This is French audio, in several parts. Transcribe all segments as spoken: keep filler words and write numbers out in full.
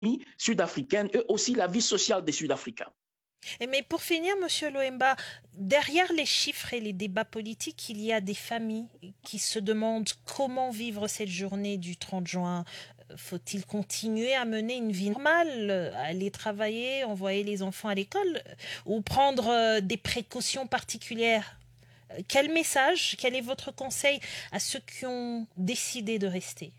sud-africaine et aussi la vie sociale des Sud-Africains. Mais pour finir, Monsieur Loemba, derrière les chiffres et les débats politiques, il y a des familles qui se demandent comment vivre cette journée du trente juin. Faut-il continuer à mener une vie normale, aller travailler, envoyer les enfants à l'école ou prendre des précautions particulières? Quel message, quel est votre conseil à ceux qui ont décidé de rester?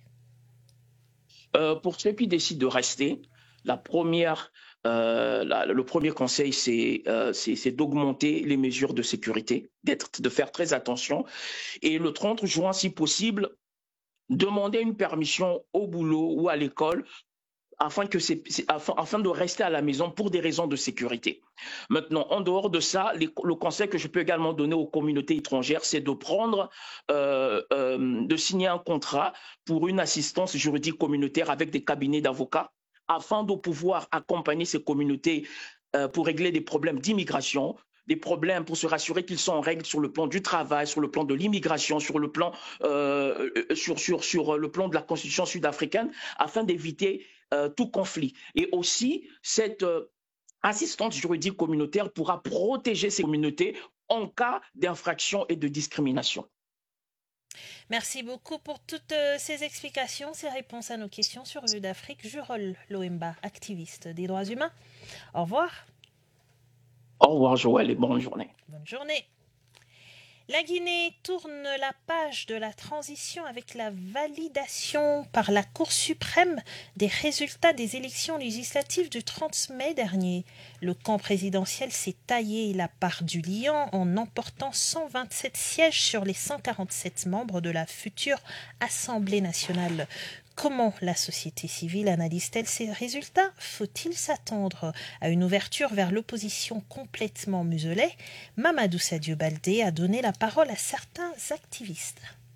euh, Pour ceux qui décident de rester, la première Euh, la, le premier conseil, c'est euh, d'augmenter les mesures de sécurité, de faire très attention. Et le trente juin, si possible, demander une permission au boulot ou à l'école afin, que afin, afin de rester à la maison pour des raisons de sécurité. Maintenant, en dehors de ça, les, le conseil que je peux également donner aux communautés étrangères, c'est de prendre, euh, euh, de signer un contrat pour une assistance juridique communautaire avec des cabinets d'avocats, afin de pouvoir accompagner ces communautés euh, pour régler des problèmes d'immigration, des problèmes pour se rassurer qu'ils sont en règle sur le plan du travail, sur le plan de l'immigration, sur le plan euh, sur, sur, sur le plan de la constitution sud-africaine, afin d'éviter euh, tout conflit. Et aussi, cette euh, assistance juridique communautaire pourra protéger ces communautés en cas d'infraction et de discrimination. Merci beaucoup pour toutes ces explications, ces réponses à nos questions sur Vue d'Afrique. Jurol Loemba, activiste des droits humains. Au revoir. Au revoir Joël et bonne journée. Bonne journée. La Guinée tourne la page de la transition avec la validation par la Cour suprême des résultats des élections législatives du trente mai dernier. Le camp présidentiel s'est taillé la part du lion en emportant cent vingt-sept sièges sur les cent quarante-sept membres de la future Assemblée nationale. Comment la société civile analyse-t-elle ces résultats? Faut-il s'attendre à une ouverture vers l'opposition complètement muselée? Mamadou Sadio Baldé a donné la parole à certains activistes.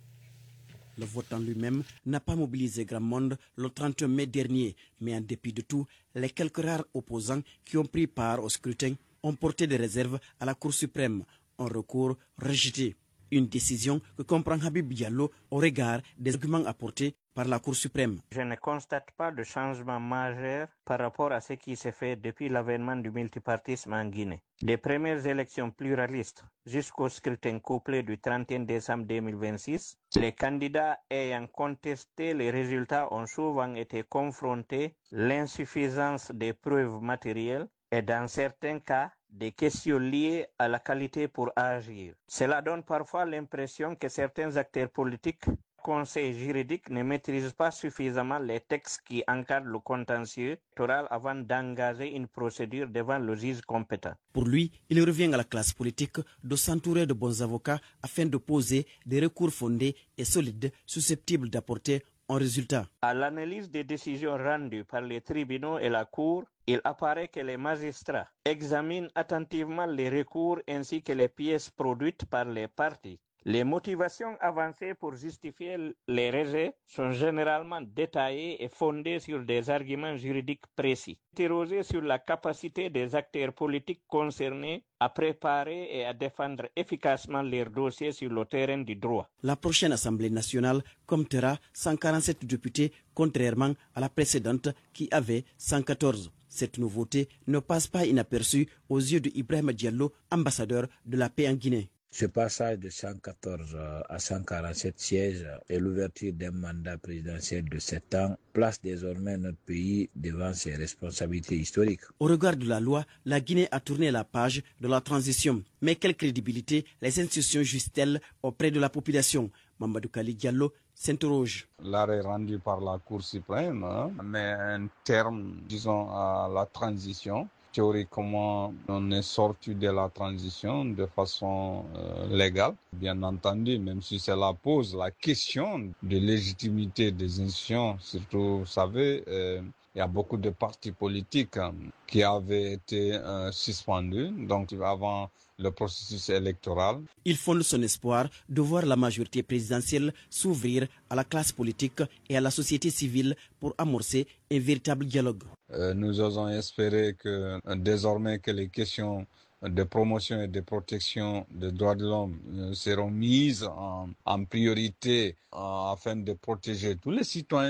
Le vote en lui-même n'a pas mobilisé grand monde le trente mai dernier, mais en dépit de tout, les quelques rares opposants qui ont pris part au scrutin ont porté des réserves à la Cour suprême, un recours rejeté. Une décision que comprend Habib Diallo au regard des arguments apportés par la Cour suprême. Je ne constate pas de changement majeur par rapport à ce qui s'est fait depuis l'avènement du multipartisme en Guinée. Des premières élections pluralistes jusqu'au scrutin couplé du trente et un décembre deux mille vingt-six, les candidats ayant contesté les résultats ont souvent été confrontés à l'insuffisance des preuves matérielles et dans certains cas, des questions liées à la qualité pour agir. Cela donne parfois l'impression que certains acteurs politiques, conseils juridiques ne maîtrisent pas suffisamment les textes qui encadrent le contentieux électoral avant d'engager une procédure devant le juge compétent. Pour lui, il revient à la classe politique de s'entourer de bons avocats afin de poser des recours fondés et solides susceptibles d'apporter un résultat. À l'analyse des décisions rendues par les tribunaux et la Cour, il apparaît que les magistrats examinent attentivement les recours ainsi que les pièces produites par les parties. Les motivations avancées pour justifier les rejets sont généralement détaillées et fondées sur des arguments juridiques précis. Interrogés sur la capacité des acteurs politiques concernés à préparer et à défendre efficacement leurs dossiers sur le terrain du droit. La prochaine Assemblée nationale comptera cent quarante-sept députés, contrairement à la précédente qui avait cent quatorze. Cette nouveauté ne passe pas inaperçue aux yeux de Ibrahima Diallo, ambassadeur de la paix en Guinée. Ce passage de cent quatorze à cent quarante-sept sièges et l'ouverture d'un mandat présidentiel de sept ans place désormais notre pays devant ses responsabilités historiques. Au regard de la loi, la Guinée a tourné la page de la transition. Mais quelle crédibilité les institutions jouissent-elles auprès de la population? Mamadou Kali Diallo s'interroge. L'arrêt rendu par la Cour suprême hein, met un terme, disons, à la transition. Théoriquement, on est sorti de la transition de façon euh, légale, bien entendu, même si cela pose la question de légitimité des institutions. Surtout, vous savez, euh, il y a beaucoup de partis politiques hein, qui avaient été euh, suspendus, donc avant le processus électoral. Il fonde son espoir de voir la majorité présidentielle s'ouvrir à la classe politique et à la société civile pour amorcer un véritable dialogue. Euh, nous osons espérer que euh, désormais que les questions de promotion et de protection des droits de l'homme euh, seront mises en, en priorité euh, afin de protéger tous les citoyens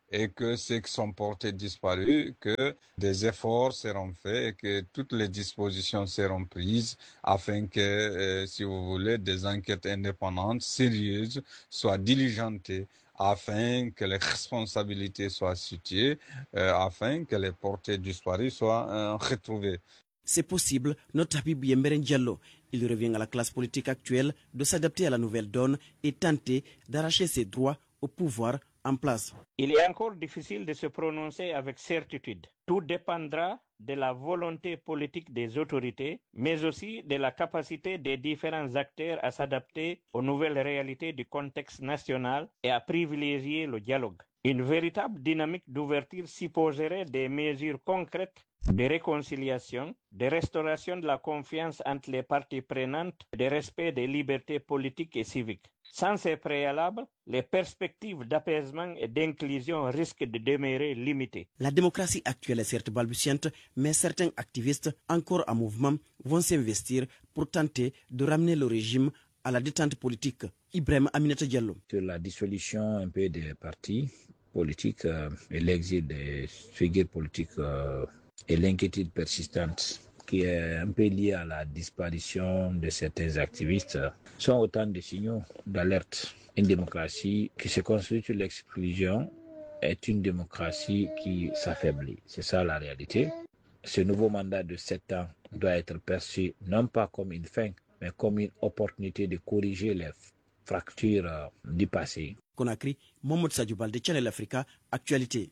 et que ceux qui sont portés disparus, que des efforts seront faits et que toutes les dispositions seront prises afin que, euh, si vous voulez, des enquêtes indépendantes, sérieuses, soient diligentées afin que les responsabilités soient situées, euh, afin que les portés disparus soient euh, retrouvés. C'est possible, note Habib Yemberen Diallo. Il revient à la classe politique actuelle de s'adapter à la nouvelle donne et tenter d'arracher ses droits au pouvoir en place. Il est encore difficile de se prononcer avec certitude. Tout dépendra de la volonté politique des autorités, mais aussi de la capacité des différents acteurs à s'adapter aux nouvelles réalités du contexte national et à privilégier le dialogue. Une véritable dynamique d'ouverture supposerait des mesures concrètes de réconciliation, de restauration de la confiance entre les parties prenantes, de respect des libertés politiques et civiques. Sans ces préalables, les perspectives d'apaisement et d'inclusion risquent de demeurer limitées. La démocratie actuelle est certes balbutiante, mais certains activistes, encore en mouvement, vont s'investir pour tenter de ramener le régime à la détente politique. Ibrahim Aminata Diallo. Sur la dissolution un peu des partis politiques euh, et l'exil des figures politiques euh, et l'inquiétude persistante qui est un peu liée à la disparition de certains activistes sont autant de signaux d'alerte. Une démocratie qui se construit sur l'exclusion est une démocratie qui s'affaiblit. C'est ça la réalité. Ce nouveau mandat de sept ans doit être perçu non pas comme une fin, mais comme une opportunité de corriger les fractures du passé. Conakry, Mohamed Sadio Baldé, Channel Africa, Actualité.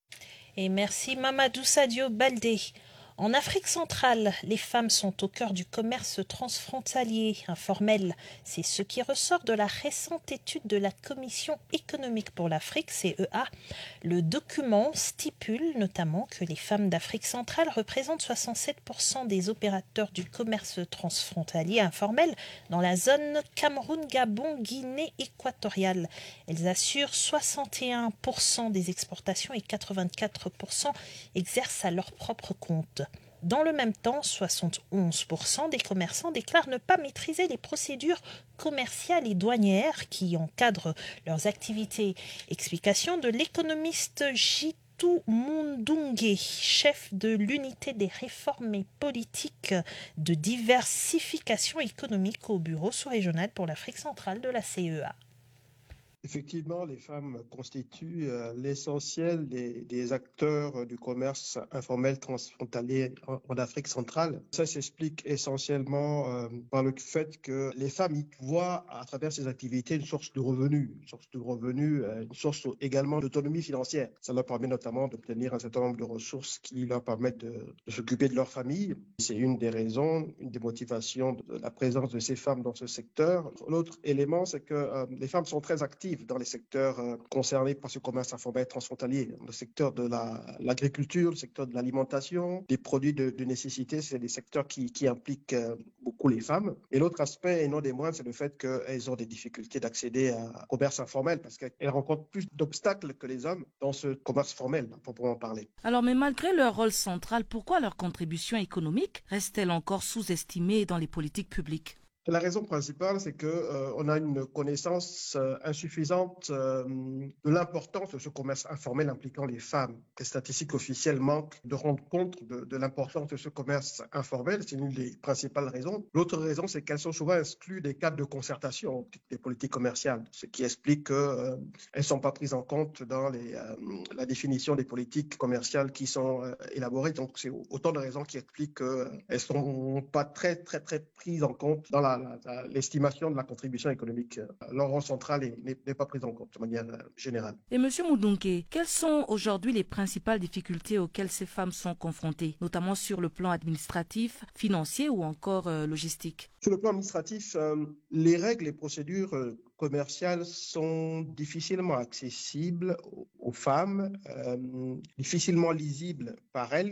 Et merci Mamadou Sadio Baldé. En Afrique centrale, les femmes sont au cœur du commerce transfrontalier informel. C'est ce qui ressort de la récente étude de la Commission économique pour l'Afrique, C E A. Le document stipule notamment que les femmes d'Afrique centrale représentent soixante-sept pour cent des opérateurs du commerce transfrontalier informel dans la zone Cameroun, Gabon, Guinée équatoriale. Elles assurent soixante et un pour cent des exportations et quatre-vingt-quatre pour cent exercent à leur propre compte. Dans le même temps, soixante et onze pour cent des commerçants déclarent ne pas maîtriser les procédures commerciales et douanières qui encadrent leurs activités. Explication de l'économiste Jitu Mundunge, chef de l'unité des réformes et politiques de diversification économique au bureau sous-régional pour l'Afrique centrale de la C E A. Effectivement, les femmes constituent euh, l'essentiel des, des acteurs du commerce informel transfrontalier en, en Afrique centrale. Ça s'explique essentiellement euh, par le fait que les femmes y voient à travers ces activités une source de revenus, une source de revenus, euh, une source également d'autonomie financière. Ça leur permet notamment d'obtenir un certain nombre de ressources qui leur permettent de, de s'occuper de leur famille. C'est une des raisons, une des motivations de la présence de ces femmes dans ce secteur. L'autre élément, c'est que euh, les femmes sont très actives dans les secteurs euh, concernés par ce commerce informel transfrontalier. Le secteur de la, l'agriculture, le secteur de l'alimentation, des produits de, de nécessité, c'est des secteurs qui, qui impliquent euh, beaucoup les femmes. Et l'autre aspect, et non des moindres, c'est le fait qu'elles ont des difficultés d'accéder à commerce informel parce qu'elles rencontrent plus d'obstacles que les hommes dans ce commerce formel, pour pouvoir en parler. Alors, mais malgré leur rôle central, pourquoi leur contribution économique reste-t-elle encore sous-estimée dans les politiques publiques ? La raison principale, c'est qu'on euh, a une connaissance euh, insuffisante euh, de l'importance de ce commerce informel impliquant les femmes. Les statistiques officielles manquent de rendre compte de, de l'importance de ce commerce informel. C'est une des principales raisons. L'autre raison, c'est qu'elles sont souvent exclues des cadres de concertation des politiques commerciales, ce qui explique qu'elles euh, ne sont pas prises en compte dans les, euh, la définition des politiques commerciales qui sont euh, élaborées. Donc, c'est autant de raisons qui expliquent qu'elles ne sont pas très, très, très prises en compte dans la l'estimation de la contribution économique. Leur rôle central n'est pas pris en compte de manière générale. Et M. Mundunge, quelles sont aujourd'hui les principales difficultés auxquelles ces femmes sont confrontées, notamment sur le plan administratif, financier ou encore euh, logistique ? Sur le plan administratif, euh, les règles et procédures euh, commerciales sont difficilement accessibles aux, aux femmes, euh, difficilement lisibles par elles.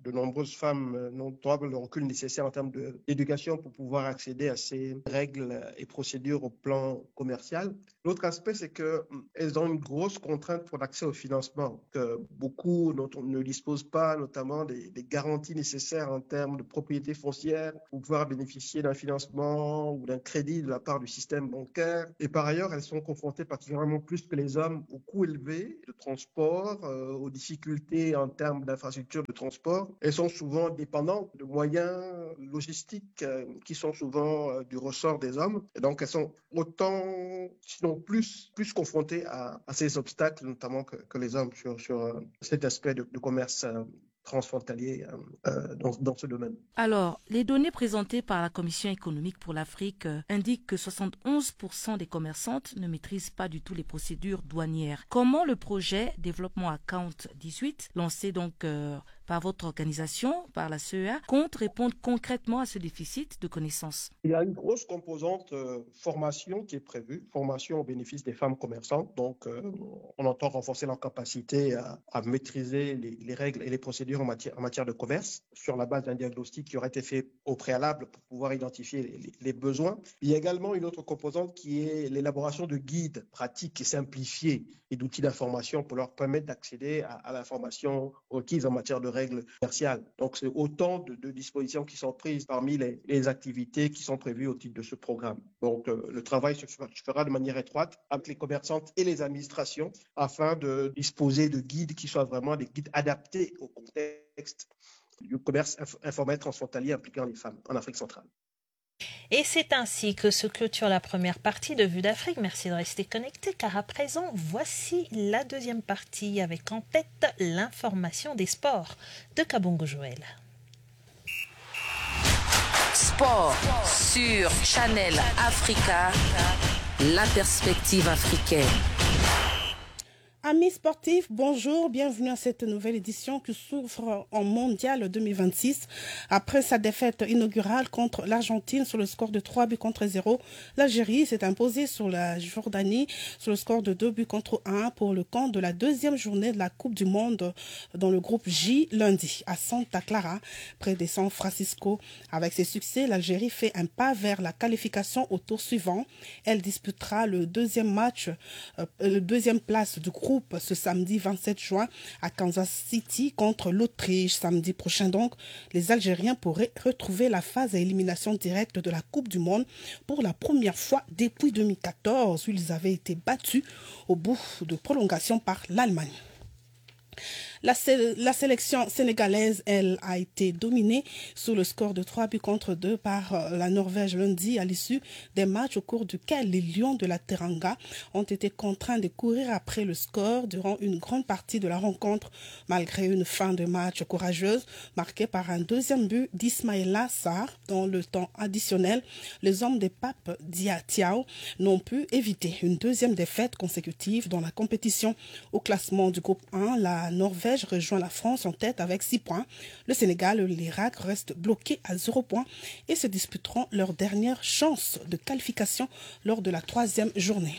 De nombreuses femmes n'ont pas le recul nécessaire en termes d'éducation pour pouvoir accéder à ces règles et procédures au plan commercial. L'autre aspect, c'est qu'elles ont une grosse contrainte pour l'accès au financement, que beaucoup ne disposent pas, notamment des, des garanties nécessaires en termes de propriété foncière pour pouvoir bénéficier d'un financement ou d'un crédit de la part du système bancaire. Et par ailleurs, elles sont confrontées particulièrement plus que les hommes aux coûts élevés de transport, euh, aux difficultés en termes d'infrastructures de transport. Elles sont souvent dépendantes de moyens logistiques euh, qui sont souvent euh, du ressort des hommes. Et donc, elles sont autant, sinon plus, plus confrontées à, à ces obstacles, notamment que, que les hommes sur, sur euh, cet aspect de, de commerce euh, transfrontalier euh, dans, dans ce domaine. Alors, les données présentées par la Commission économique pour l'Afrique euh, indiquent que soixante-onze pour cent des commerçantes ne maîtrisent pas du tout les procédures douanières. Comment le projet Développement Account dix-huit, lancé donc euh, par votre organisation, par la C E A, compte répondre concrètement à ce déficit de connaissances? Il y a une grosse composante euh, formation qui est prévue, formation au bénéfice des femmes commerçantes. Donc, euh, on entend renforcer leur capacité à, à maîtriser les, les règles et les procédures en matière, en matière de commerce sur la base d'un diagnostic qui aurait été fait au préalable pour pouvoir identifier les, les, les besoins. Il y a également une autre composante qui est l'élaboration de guides pratiques et simplifiés et d'outils d'information pour leur permettre d'accéder à, à l'information requise en matière de règles commerciales. Donc, c'est autant de, de dispositions qui sont prises parmi les, les activités qui sont prévues au titre de ce programme. Donc, euh, le travail se fera de manière étroite avec les commerçantes et les administrations afin de disposer de guides qui soient vraiment des guides adaptés au contexte du commerce informel transfrontalier impliquant les femmes en Afrique centrale. Et c'est ainsi que se clôture la première partie de Vue d'Afrique. Merci de rester connecté, car à présent, voici la deuxième partie avec en tête l'information des sports de Kabongo Joël. Sport sur Channel Africa, la perspective africaine. Amis sportifs, bonjour, bienvenue à cette nouvelle édition qui s'ouvre en mondial deux mille vingt-six. Après sa défaite inaugurale contre l'Argentine sur le score de trois buts contre zéro, l'Algérie s'est imposée sur la Jordanie sur le score de deux buts contre un pour le compte de la deuxième journée de la Coupe du Monde dans le groupe J lundi à Santa Clara, près de San Francisco. Avec ses succès, l'Algérie fait un pas vers la qualification au tour suivant. Elle disputera le deuxième match, euh, le deuxième place du groupe ce samedi vingt-sept juin à Kansas City contre l'Autriche. Samedi prochain donc, les Algériens pourraient retrouver la phase à élimination directe de la Coupe du Monde pour la première fois depuis deux mille quatorze où ils avaient été battus au bout de prolongation par l'Allemagne. La, sé- la sélection sénégalaise, elle, a été dominée sous le score de trois buts contre deux par euh, la Norvège lundi à l'issue des matchs au cours duquel les Lions de la Teranga ont été contraints de courir après le score durant une grande partie de la rencontre, malgré une fin de match courageuse marquée par un deuxième but d'Ismaïla Sarr. Dans le temps additionnel, les hommes des Papes Diatiao n'ont pu éviter une deuxième défaite consécutive dans la compétition. Au classement du groupe un, la Norvège rejoint la France en tête avec six points. Le Sénégal et l'Irak restent bloqués à zéro point et se disputeront leur dernière chance de qualification lors de la troisième journée.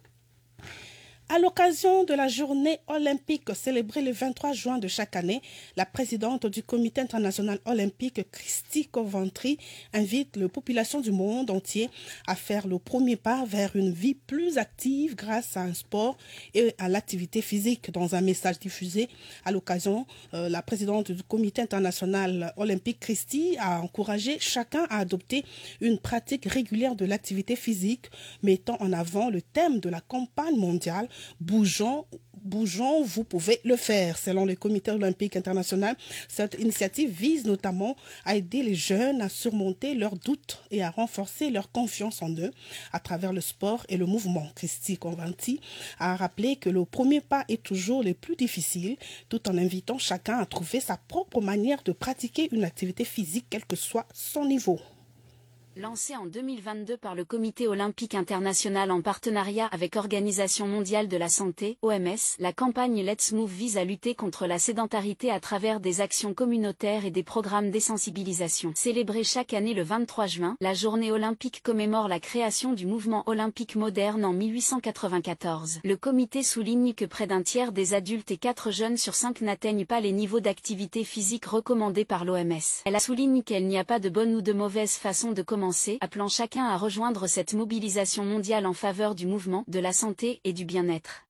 À l'occasion de la journée olympique célébrée le vingt-trois juin de chaque année, la présidente du Comité international olympique, Christy Coventry, invite la population du monde entier à faire le premier pas vers une vie plus active grâce à un sport et à l'activité physique. Dans un message diffusé à l'occasion, euh, la présidente du Comité international olympique, Christy, a encouragé chacun à adopter une pratique régulière de l'activité physique, mettant en avant le thème de la campagne mondiale Bougeons, bougeons, vous pouvez le faire. Selon le Comité olympique international, cette initiative vise notamment à aider les jeunes à surmonter leurs doutes et à renforcer leur confiance en eux à travers le sport et le mouvement. Christy Coventry a rappelé que le premier pas est toujours le plus difficile, tout en invitant chacun à trouver sa propre manière de pratiquer une activité physique, quel que soit son niveau. Lancée en deux mille vingt-deux par le Comité olympique international en partenariat avec Organisation mondiale de la santé, O M S, la campagne Let's Move vise à lutter contre la sédentarité à travers des actions communautaires et des programmes d'ésensibilisation. Célébrée chaque année le vingt-trois juin, la journée olympique commémore la création du mouvement olympique moderne en mille huit cent quatre-vingt-quatorze. Le comité souligne que près d'un tiers des adultes et quatre jeunes sur cinq n'atteignent pas les niveaux d'activité physique recommandés par l'O M S. Elle souligne qu'il n'y a pas de bonne ou de mauvaise façon de commencer, appelant chacun à rejoindre cette mobilisation mondiale en faveur du mouvement, de la santé et du bien-être.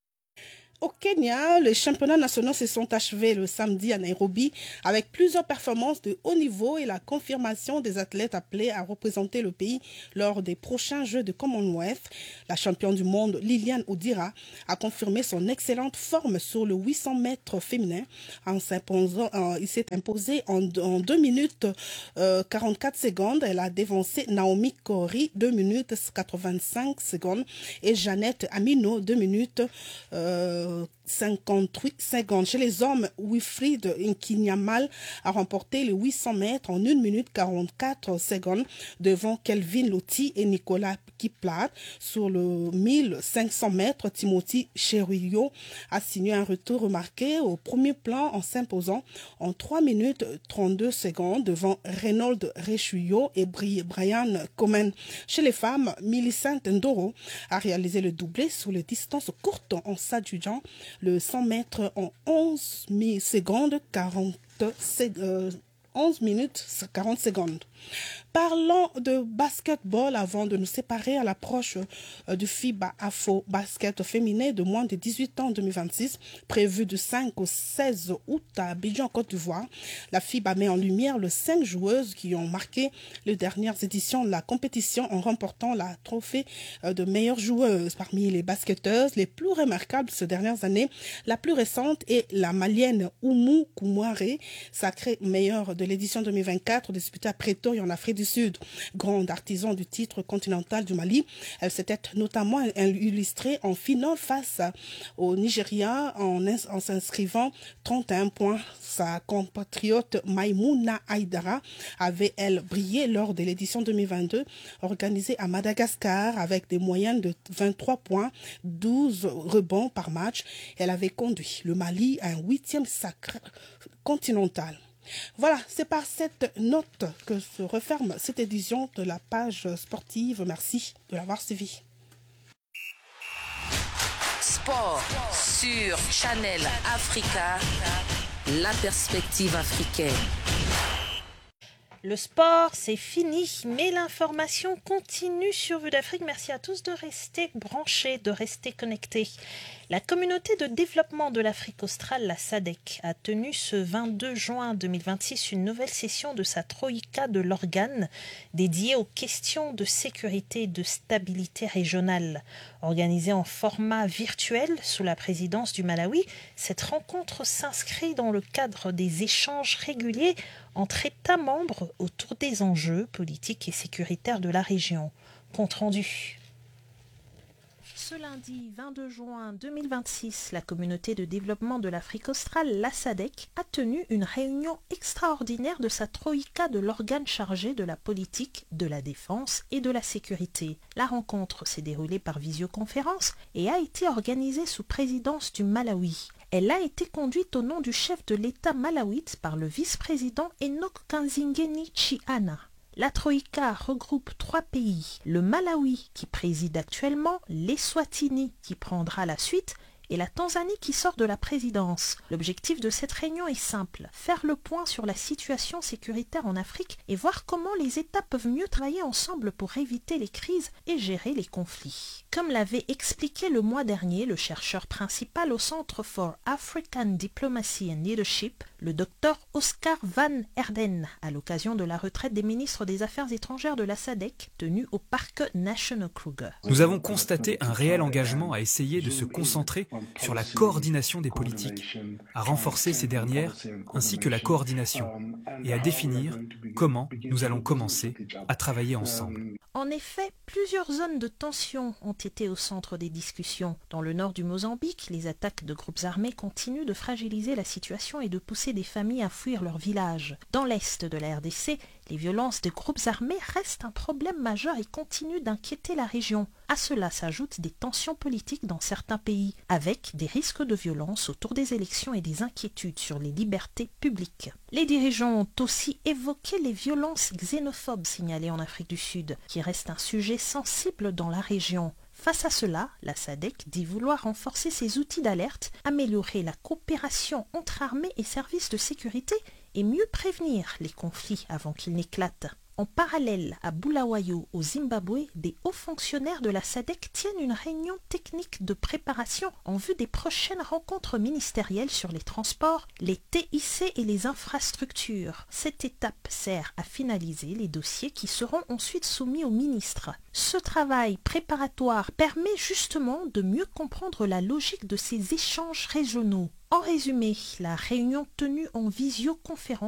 Au Kenya, les championnats nationaux se sont achevés le samedi à Nairobi avec plusieurs performances de haut niveau et la confirmation des athlètes appelés à représenter le pays lors des prochains Jeux de Commonwealth. La championne du monde, Liliane Odira, a confirmé son excellente forme sur le huit cents mètres féminin. En s'imposant, euh, il s'est imposé en, en deux minutes euh, quarante-quatre secondes. Elle a dévancé Naomi Kori, deux minutes quatre-vingt-cinq secondes, et Jeannette Amino, deux minutes euh, cinquante-huit secondes. Chez les hommes, Wilfried Nkinyamal a remporté les huit cents mètres en une minute quarante-quatre secondes devant Kelvin Loti et Nicolas Kiplaat. Sur le mille cinq cents mètres, Timothy Cheruyo a signé un retour remarqué au premier plan en s'imposant en trois minutes trente-deux secondes devant Reynold Rechuyo et Brian Komen. Chez les femmes, Millicent Ndoro a réalisé le doublé sur les distances courtes en s'adjugeant le cent mètres en onze secondes quarante, euh, onze minutes quarante secondes. Parlons de basketball avant de nous séparer à l'approche euh, du FIBA Afro Basket féminin de moins de dix-huit ans en deux mille vingt-six, prévu du cinq au seize août à Abidjan, Côte d'Ivoire. La FIBA met en lumière les cinq joueuses qui ont marqué les dernières éditions de la compétition en remportant la trophée euh, de meilleure joueuse. Parmi les basketteuses les plus remarquables de ces dernières années, la plus récente est la malienne Oumou Koumoiré, sacrée meilleure de l'édition deux mille vingt-quatre disputée à Pretoria en Afrique du Sud. Grande artisan du titre continental du Mali, elle s'était notamment illustrée en finale face au Nigeria en, en s'inscrivant trente et un points. Sa compatriote Maïmouna Aïdara avait, elle, brillé lors de l'édition deux mille vingt-deux organisée à Madagascar avec des moyennes de vingt-trois points, douze rebonds par match. Elle avait conduit le Mali à un huitième sacre continental. Voilà, c'est par cette note que se referme cette édition de la page sportive. Merci de l'avoir suivi. Sport sur Channel Africa, la perspective africaine. Le sport, c'est fini, mais l'information continue sur Vue d'Afrique. Merci à tous de rester branchés, de rester connectés. La communauté de développement de l'Afrique australe, la S A D C, a tenu ce vingt-deux juin deux mille vingt-six une nouvelle session de sa Troïka de l'organe dédiée aux questions de sécurité et de stabilité régionale. Organisée en format virtuel sous la présidence du Malawi, cette rencontre s'inscrit dans le cadre des échanges réguliers entre États membres autour des enjeux politiques et sécuritaires de la région. Compte rendu. Ce lundi vingt-deux juin deux mille vingt-six, la communauté de développement de l'Afrique australe, la S A D C, a tenu une réunion extraordinaire de sa Troïka de l'organe chargé de la politique, de la défense et de la sécurité. La rencontre s'est déroulée par visioconférence et a été organisée sous présidence du Malawi. Elle a été conduite au nom du chef de l'État malawite par le vice-président Enoch Kanzingeni Chiana. La Troïka regroupe trois pays, le Malawi qui préside actuellement, l'Eswatini qui prendra la suite et la Tanzanie qui sort de la présidence. L'objectif de cette réunion est simple, faire le point sur la situation sécuritaire en Afrique et voir comment les États peuvent mieux travailler ensemble pour éviter les crises et gérer les conflits. Comme l'avait expliqué le mois dernier le chercheur principal au Centre for African Diplomacy and Leadership, le docteur Oscar Van Erden, à l'occasion de la retraite des ministres des Affaires étrangères de la S A D C tenue au parc National Kruger. Nous avons constaté un réel engagement à essayer de se concentrer sur la coordination des politiques, à renforcer ces dernières ainsi que la coordination et à définir comment nous allons commencer à travailler ensemble. En effet, Plusieurs zones de tension ont été au centre des discussions. Dans le nord du Mozambique, les attaques de groupes armés continuent de fragiliser la situation et de pousser des familles à fuir leur village. Dans l'est de la R D C, les violences de groupes armés restent un problème majeur et continuent d'inquiéter la région. À cela s'ajoutent des tensions politiques dans certains pays, avec des risques de violence autour des élections et des inquiétudes sur les libertés publiques. Les dirigeants ont aussi évoqué les violences xénophobes signalées en Afrique du Sud, qui restent un sujet sensible dans la région. Face à cela, la S A D C dit vouloir renforcer ses outils d'alerte, améliorer la coopération entre armées et services de sécurité et mieux prévenir les conflits avant qu'ils n'éclatent. En parallèle, à Bulawayo, au Zimbabwe, des hauts fonctionnaires de la S A D C tiennent une réunion technique de préparation en vue des prochaines rencontres ministérielles sur les transports, les T I C et les infrastructures. Cette étape sert à finaliser les dossiers qui seront ensuite soumis au ministre. Ce travail préparatoire permet justement de mieux comprendre la logique de ces échanges régionaux. En résumé, la réunion tenue en visioconférence